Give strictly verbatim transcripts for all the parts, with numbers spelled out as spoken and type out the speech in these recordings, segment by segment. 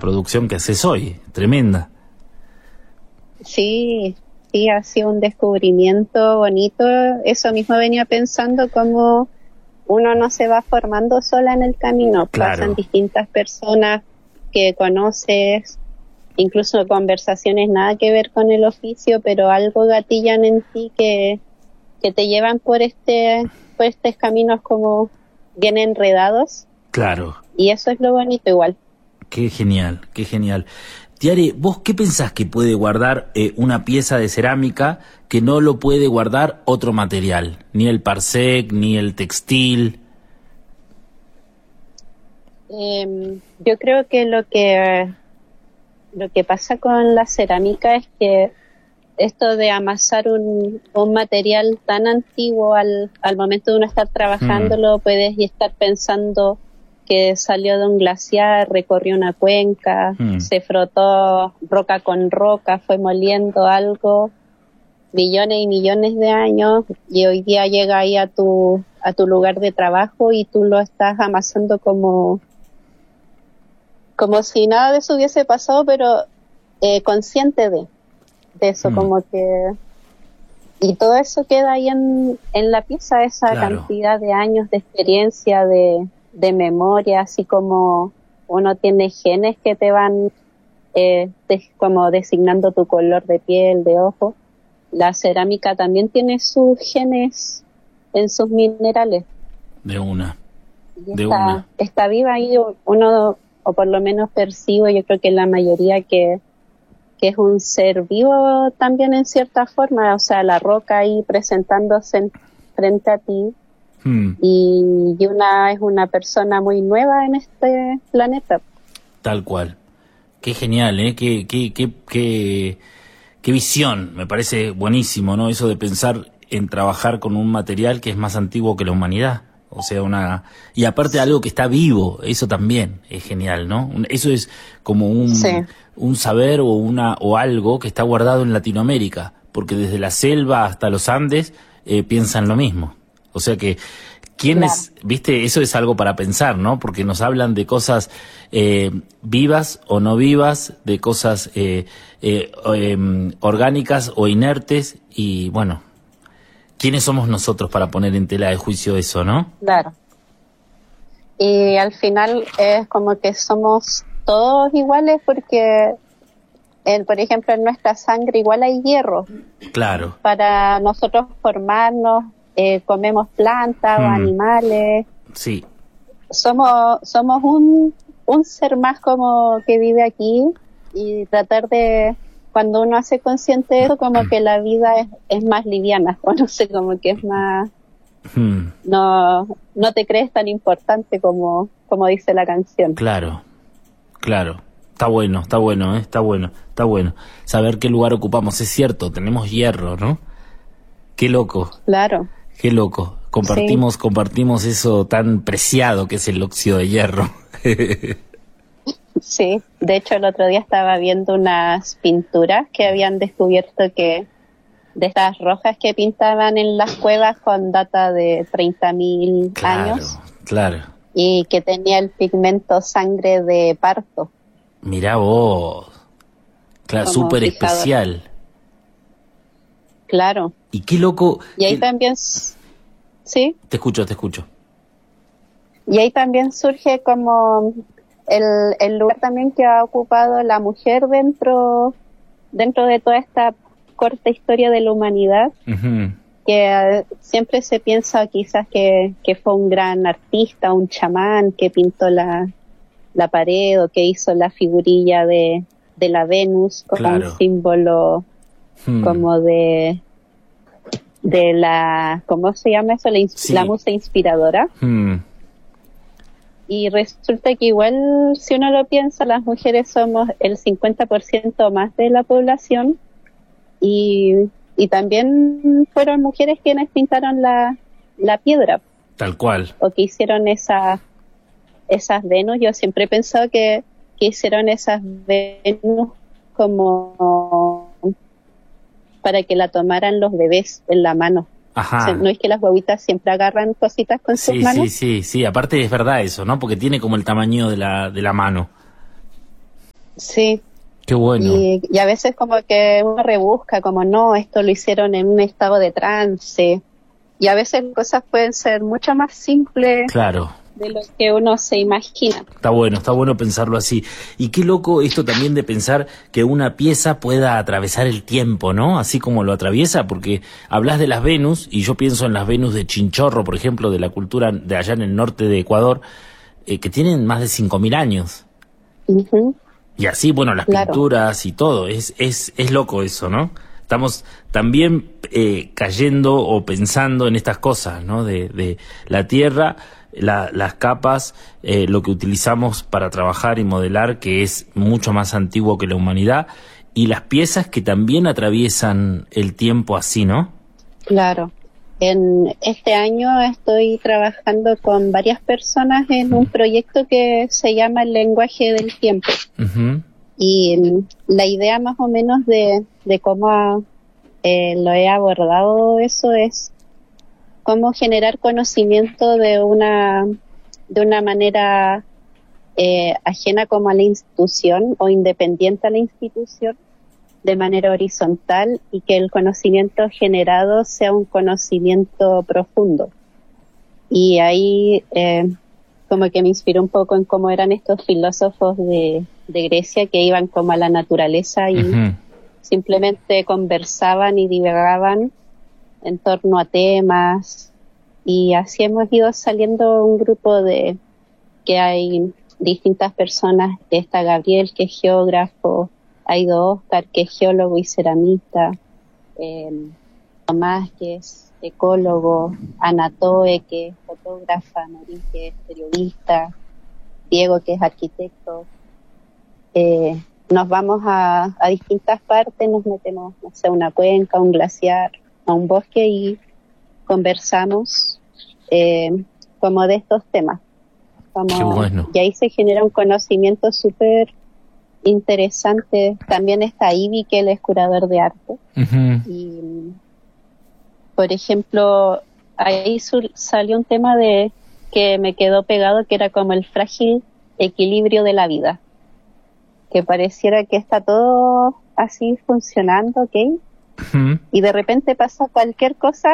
producción que haces hoy, tremenda. Sí, sí, ha sido un descubrimiento bonito. Eso mismo venía pensando, como uno no se va formando sola en el camino. Claro. Pasan distintas personas que conoces, incluso conversaciones nada que ver con el oficio, pero algo gatillan en ti que, que te llevan por este, por estos caminos como bien enredados. Claro. Y eso es lo bonito igual. Qué genial, qué genial. Tiare, ¿vos qué pensás que puede guardar eh, una pieza de cerámica que no lo puede guardar otro material? Ni el parsec, ni el textil. Eh, yo creo que lo que lo que pasa con la cerámica es que esto de amasar un, un material tan antiguo al, al momento de uno estar trabajándolo, mm. puedes estar pensando que salió de un glaciar, recorrió una cuenca, mm. se frotó roca con roca, fue moliendo algo millones y millones de años, y hoy día llega ahí a tu a tu lugar de trabajo y tú lo estás amasando como como si nada de eso hubiese pasado, pero eh, consciente de, de eso, mm. como que... Y todo eso queda ahí en, en la pieza, esa claro. cantidad de años de experiencia, de, de memoria, así como uno tiene genes que te van eh, de, como designando tu color de piel, de ojo. La cerámica también tiene sus genes en sus minerales. De una, y de está, una. Está viva ahí uno... o por lo menos percibo, yo creo que la mayoría que, que es un ser vivo también en cierta forma, o sea, la roca ahí presentándose en, frente a ti, hmm. y, y una es una persona muy nueva en este planeta. Tal cual. Qué genial, ¿eh? Qué, qué, qué, qué, qué visión, me parece buenísimo, ¿no? Eso de pensar en trabajar con un material que es más antiguo que la humanidad. O sea, una... Y aparte algo que está vivo, eso también es genial, ¿no? Eso es como un, sí. un saber o una o algo que está guardado en Latinoamérica, porque desde la selva hasta los Andes eh, piensan lo mismo. O sea que, ¿quiénes, claro. viste? Eso es algo para pensar, ¿no? Porque nos hablan de cosas eh, vivas o no vivas, de cosas eh, eh, eh, orgánicas o inertes, y bueno... ¿Quiénes somos nosotros para poner en tela de juicio eso, no? Claro. Y al final es como que somos todos iguales porque, en, por ejemplo, en nuestra sangre igual hay hierro. Claro. Para nosotros formarnos, eh, comemos plantas hmm. o animales. Sí. Somos somos un, un ser más como que vive aquí, y tratar de... Cuando uno hace consciente de eso, como que la vida es, es más liviana, o no sé, como que es más... Hmm. No no te crees tan importante como, como dice la canción. Claro, claro. Está bueno, está bueno, ¿eh? está bueno, está bueno. Saber qué lugar ocupamos. Es cierto, tenemos hierro, ¿no? Qué loco. Claro. Qué loco. Compartimos, sí. compartimos eso tan preciado que es el óxido de hierro. Sí, de hecho el otro día estaba viendo unas pinturas que habían descubierto que de estas rojas que pintaban en las cuevas con data de treinta mil claro, años. Claro. Y que tenía el pigmento sangre de parto. Mirá vos. Claro, súper especial. Claro. Y qué loco. Y ahí qué... también... ¿Sí? Te escucho, te escucho. Y ahí también surge como... El, el lugar también que ha ocupado la mujer dentro dentro de toda esta corta historia de la humanidad, uh-huh. que uh, siempre se piensa quizás que, que fue un gran artista, un chamán que pintó la, la pared o que hizo la figurilla de, de la Venus como claro. un símbolo hmm. como de de la, ¿cómo se llama eso? La, ins- sí. la musa inspiradora. Hmm. Y resulta que igual, si uno lo piensa, las mujeres somos el cincuenta por ciento más de la población, y, y también fueron mujeres quienes pintaron la, la piedra. Tal cual. O que hicieron esa, esas Venus. Yo siempre he pensado que, que hicieron esas Venus como para que la tomaran los bebés en la mano. Ajá. O sea, no es que las huevitas siempre agarran cositas con sí, sus manos. Sí, sí, sí, aparte es verdad eso, ¿no? Porque tiene como el tamaño de la de la mano. Sí. Qué bueno. Y, y a veces como que uno rebusca, como no, esto lo hicieron en un estado de trance. Y a veces cosas pueden ser mucho más simples Claro. de lo que uno se imagina. Está bueno, está bueno pensarlo así. Y qué loco esto también de pensar que una pieza pueda atravesar el tiempo, ¿no? Así como lo atraviesa, porque hablas de las Venus, y yo pienso en las Venus de Chinchorro, por ejemplo, de la cultura de allá en el norte de Ecuador, eh, que tienen más de cinco mil años. Uh-huh. Y así, bueno, las Claro. pinturas y todo. Es, es, es loco eso, ¿no? Estamos también eh, cayendo o pensando en estas cosas, ¿no? De, de la tierra, la, las capas, eh, lo que utilizamos para trabajar y modelar, que es mucho más antiguo que la humanidad, y las piezas que también atraviesan el tiempo así, ¿no? Claro. En este año estoy trabajando con varias personas en un proyecto que se llama El lenguaje del tiempo. Uh-huh. Y mm, la idea más o menos de, de cómo eh, lo he abordado eso es cómo generar conocimiento de una, de una manera eh, ajena como a la institución o independiente a la institución, de manera horizontal, y que el conocimiento generado sea un conocimiento profundo. Y ahí eh, como que me inspiró un poco en cómo eran estos filósofos de, de Grecia que iban como a la naturaleza y Uh-huh. simplemente conversaban y divagaban en torno a temas, y así hemos ido saliendo un grupo de que hay distintas personas. Está Gabriel, que es geógrafo, ha ido Oscar, que es geólogo y ceramista, eh, Tomás, que es ecólogo, Anatoe, que es fotógrafa, Norín, que es periodista, Diego, que es arquitecto. Eh, nos vamos a, a distintas partes, nos metemos, no sé, a una cuenca, a un glaciar, a un bosque, y conversamos eh, como de estos temas. Como, Qué bueno. Y ahí se genera un conocimiento súper interesante. También está Ivy, que él es curador de arte. Uh-huh. Y, por ejemplo, ahí sur- salió un tema de que me quedó pegado, que era como el frágil equilibrio de la vida. Que pareciera que está todo así funcionando, ¿ok? Uh-huh. Y de repente pasa cualquier cosa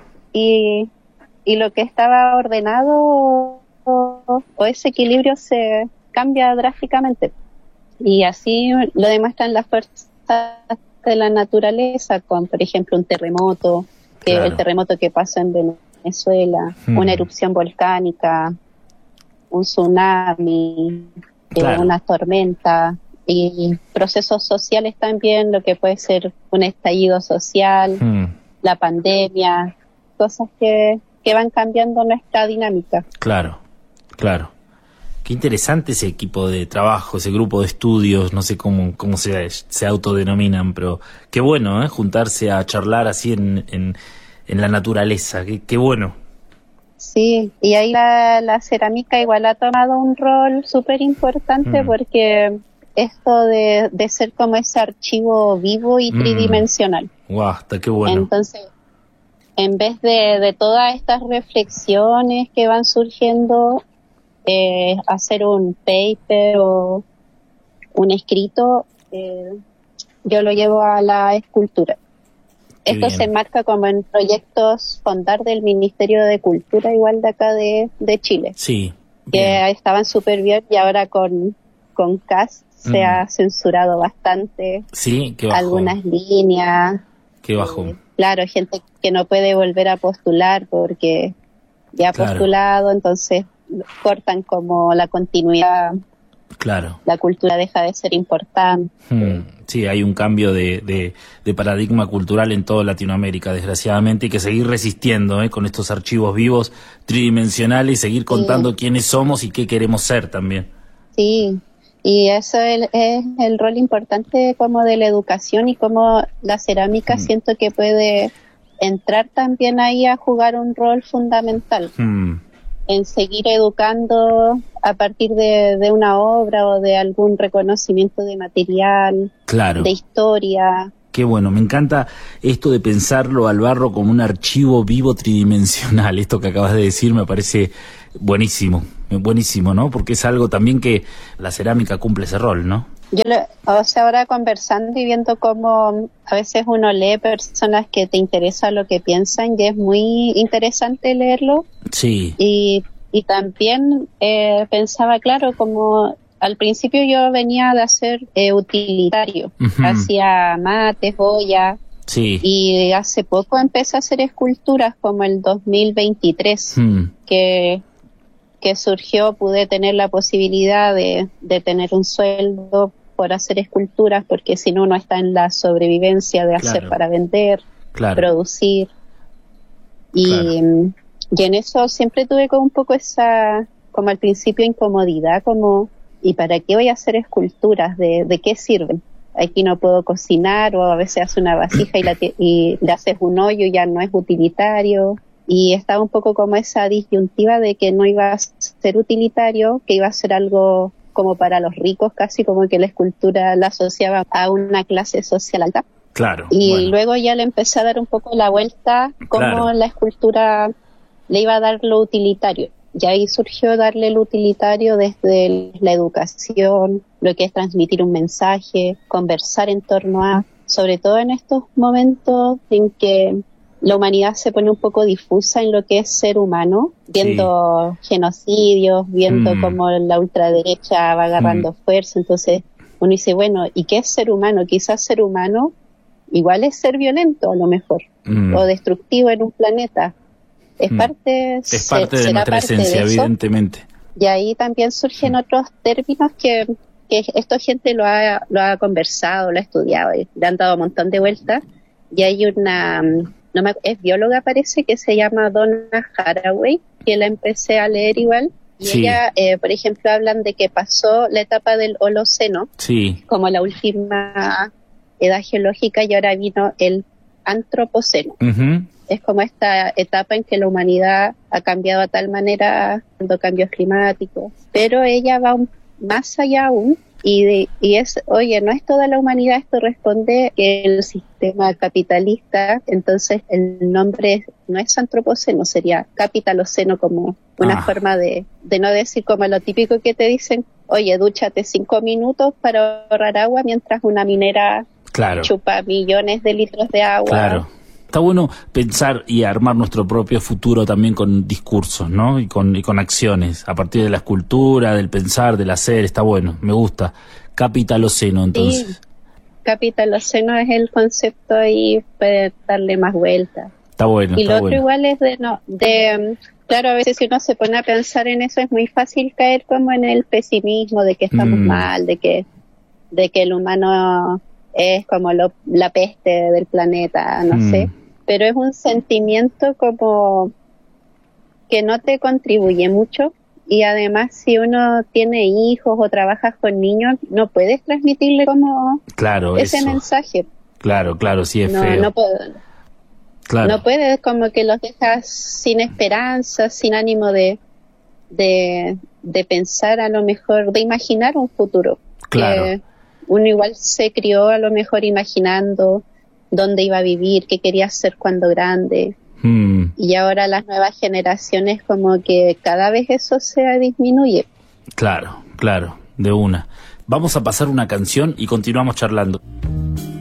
y, y lo que estaba ordenado o, o ese equilibrio se cambia drásticamente. Y así lo demuestran las fuerzas de la naturaleza, con, por ejemplo, un terremoto, que Claro. el terremoto que pasó en Venezuela, Hmm. una erupción volcánica, un tsunami, eh, Claro. una tormenta, y procesos sociales también, lo que puede ser un estallido social, Uh-huh. la pandemia, cosas que, que van cambiando nuestra dinámica. Claro, claro. Qué interesante ese equipo de trabajo, ese grupo de estudios, no sé cómo, cómo se, se autodenominan, pero qué bueno, ¿eh? Juntarse a charlar así en, en, en la naturaleza, qué, qué bueno. Sí, y ahí la, la cerámica igual ha tomado un rol súper importante, Mm. porque esto de, de ser como ese archivo vivo y Mm. tridimensional. Guau, está qué bueno. Entonces, en vez de, de todas estas reflexiones que van surgiendo, eh, hacer un paper o un escrito, eh, yo lo llevo a la escultura. Qué Esto bien. se enmarca como en proyectos Fondar del Ministerio de Cultura, igual de acá de, de Chile, Sí, que bien. estaban súper bien, y ahora con, con C A S se Mm. ha censurado bastante Sí, qué bajón. algunas líneas. Qué bajón. Eh, claro, gente que no puede volver a postular porque ya ha Claro. postulado, entonces cortan como la continuidad, Claro. la cultura deja de ser importante. Hmm. Sí, hay un cambio de, de, de paradigma cultural en toda Latinoamérica, desgraciadamente, y que seguir resistiendo, ¿eh? Con estos archivos vivos tridimensionales, y seguir contando Sí. quiénes somos y qué queremos ser también. Sí, y eso es, es el rol importante como de la educación, y como la cerámica Mm. siento que puede entrar también ahí a jugar un rol fundamental Hmm. en seguir educando a partir de, de una obra o de algún reconocimiento de material, Claro. de historia. Qué bueno, me encanta esto de pensarlo al barro como un archivo vivo tridimensional. Esto que acabas de decir me parece buenísimo, buenísimo, ¿no? Porque es algo también que la cerámica cumple ese rol, ¿no? Yo, lo, o sea, ahora conversando y viendo cómo a veces uno lee personas que te interesa lo que piensan y es muy interesante leerlo. Sí. Y, y también eh, pensaba, claro, como al principio yo venía de hacer eh, utilitario, uh-huh. hacía mates, joyas. Sí. Y hace poco empecé a hacer esculturas como el dos mil veintitrés, hmm. que, que surgió, pude tener la posibilidad de, de tener un sueldo por hacer esculturas, porque si no uno está en la sobrevivencia de hacer claro. para vender, claro. producir. Y, claro. y en eso siempre tuve como un poco esa, como al principio incomodidad, como, ¿y para qué voy a hacer esculturas? ¿De, de qué sirven? Aquí no puedo cocinar, o a veces hace una vasija y, la t- y le haces un hoyo y ya no es utilitario. Y estaba un poco como esa disyuntiva de que no iba a ser utilitario, que iba a ser algo como para los ricos, casi como que la escultura la asociaba a una clase social alta. Claro. Y bueno. luego ya le empecé a dar un poco la vuelta, como claro. la escultura le iba a dar lo utilitario. Y ahí surgió darle el utilitario desde la educación, lo que es transmitir un mensaje, conversar en torno a, sobre todo en estos momentos en que la humanidad se pone un poco difusa en lo que es ser humano, viendo sí. genocidios, viendo mm. cómo la ultraderecha va agarrando mm. fuerza. Entonces uno dice, bueno, ¿y qué es ser humano? Quizás ser humano igual es ser violento a lo mejor, mm. o destructivo en un planeta. Es parte, es parte de nuestra parte esencia, de evidentemente. Y ahí también surgen otros términos que, que esto gente lo ha, lo ha conversado, lo ha estudiado, y le han dado un montón de vueltas. Y hay una, no me, es bióloga parece, que se llama Donna Haraway, que la empecé a leer igual. Y sí. ella, eh, por ejemplo, hablan de que pasó la etapa del Holoceno, sí. como la última edad geológica, y ahora vino el Antropoceno. Uh-huh. Es como esta etapa en que la humanidad ha cambiado a tal manera, haciendo cambios climáticos, pero ella va un, más allá aún, y, de, y es, oye, no es toda la humanidad, esto responde que el sistema capitalista, entonces el nombre no es antropoceno, sería capitaloceno, como una ah. forma de, de no decir como lo típico que te dicen, oye, dúchate cinco minutos para ahorrar agua, mientras una minera claro. chupa millones de litros de agua. Claro. Está bueno pensar y armar nuestro propio futuro también con discursos, ¿no? Y con, y con acciones, a partir de la escultura, del pensar, del hacer, está bueno, me gusta. Capitaloceno, entonces. Sí, capitaloceno es el concepto y puede darle más vuelta. Está bueno, y está lo otro bueno. igual es de, no, de, claro, a veces si uno se pone a pensar en eso es muy fácil caer como en el pesimismo de que estamos mm. mal, de que, de que el humano es como lo, la peste del planeta, no mm. sé. Pero es un sentimiento como que no te contribuye mucho, y además si uno tiene hijos o trabajas con niños, no puedes transmitirle como claro, ese eso. mensaje. Claro, claro, sí es no, feo. No, puedo, claro. no puedes, como que los dejas sin esperanza, sin ánimo de, de, de pensar a lo mejor, de imaginar un futuro. Claro. Que uno igual se crió a lo mejor imaginando dónde iba a vivir, qué quería hacer cuando grande. Hmm. Y ahora las nuevas generaciones como que cada vez eso se disminuye. Claro, claro, de una. Vamos a pasar una canción y continuamos charlando.